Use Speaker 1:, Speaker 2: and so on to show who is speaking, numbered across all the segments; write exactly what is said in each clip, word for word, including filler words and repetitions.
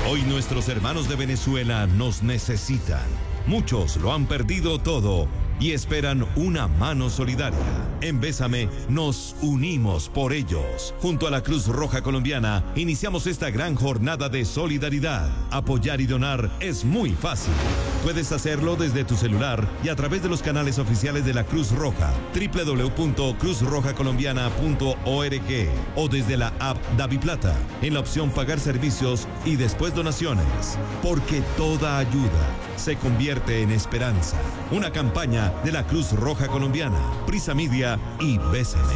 Speaker 1: Hoy nuestros hermanos de Venezuela nos necesitan. Muchos lo han perdido todo y esperan una mano solidaria. En Bésame nos unimos por ellos. Junto a la Cruz Roja Colombiana iniciamos esta gran jornada de solidaridad. Apoyar y donar es muy fácil. Puedes hacerlo desde tu celular y a través de los canales oficiales de la Cruz Roja, doble u doble u doble u punto cruz roja colombiana punto org, o desde la app DaviPlata, en la opción Pagar servicios y después donaciones. Porque toda ayuda se convierte en esperanza. Una campaña de la Cruz Roja Colombiana, Prisa Media y Bésame.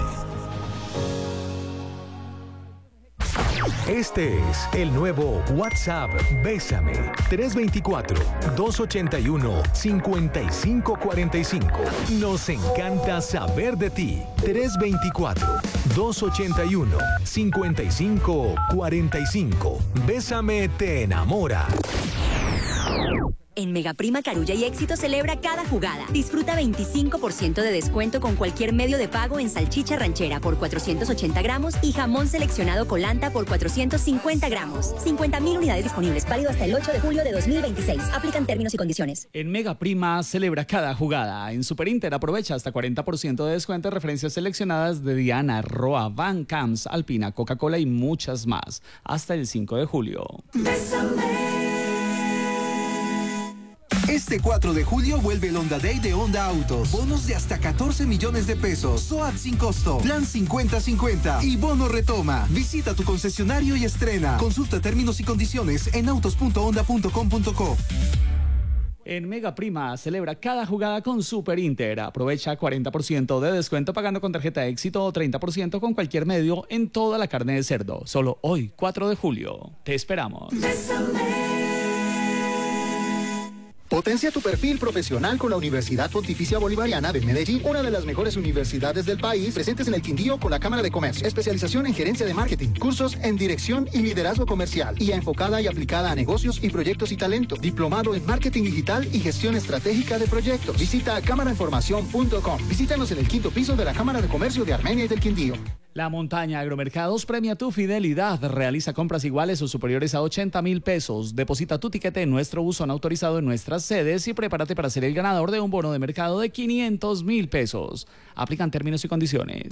Speaker 2: Este es el nuevo WhatsApp Bésame. tres dos cuatro, dos ocho uno, cinco cinco cuatro cinco. Nos encanta saber de ti. tres dos cuatro, dos ocho uno, cinco cinco cuatro cinco. Bésame te enamora.
Speaker 3: En Megaprima, Carulla y Éxito celebra cada jugada. Disfruta veinticinco por ciento de descuento con cualquier medio de pago en salchicha ranchera por cuatrocientos ochenta gramos y jamón seleccionado Colanta por cuatrocientos cincuenta gramos. cincuenta mil unidades disponibles. Válido hasta el ocho de julio de dos mil veintiséis. Aplican términos y condiciones.
Speaker 4: En Megaprima celebra cada jugada. En Super Inter aprovecha hasta cuarenta por ciento de descuento en referencias seleccionadas de Diana, Roa, Van Camps, Alpina, Coca-Cola y muchas más. Hasta el cinco de julio.
Speaker 5: Bésame. Este cuatro de julio vuelve el Honda Day de Honda Autos. Bonos de hasta catorce millones de pesos. SOAT sin costo. Plan cincuenta cincuenta. Y bono retoma. Visita tu concesionario y estrena. Consulta términos y condiciones en autos punto honda punto com punto co.
Speaker 4: En Megaprima celebra cada jugada con Super Inter. Aprovecha cuarenta por ciento de descuento pagando con tarjeta de éxito o treinta por ciento con cualquier medio en toda la carne de cerdo. Solo hoy, cuatro de julio. Te esperamos.
Speaker 6: Potencia tu perfil profesional con la Universidad Pontificia Bolivariana de Medellín, una de las mejores universidades del país, presentes en el Quindío con la Cámara de Comercio. Especialización en gerencia de marketing, cursos en dirección y liderazgo comercial, y enfocada y aplicada a negocios y proyectos y talento. Diplomado en marketing digital y gestión estratégica de proyectos. Visita cámara información punto com. Visítanos en el quinto piso de la Cámara de Comercio de Armenia y del Quindío.
Speaker 4: La Montaña Agromercados premia tu fidelidad. Realiza compras iguales o superiores a ochenta mil pesos. Deposita tu tiquete en nuestro buzón autorizado en nuestras sedes y prepárate para ser el ganador de un bono de mercado de quinientos mil pesos. Aplican términos y condiciones.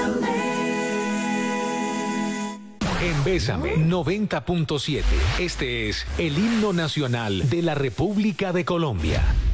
Speaker 2: En Bésame noventa punto siete. Este es el himno nacional de la República de Colombia.